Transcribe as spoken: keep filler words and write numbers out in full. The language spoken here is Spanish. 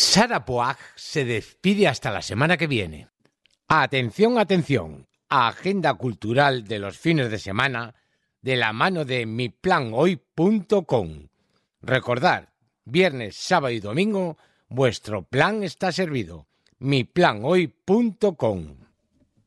Sara Poag se despide hasta la semana que viene. Atención, atención, agenda cultural de los fines de semana de la mano de mi plan hoy punto com. Recordad, viernes, sábado y domingo, vuestro plan está servido. mi plan hoy punto com.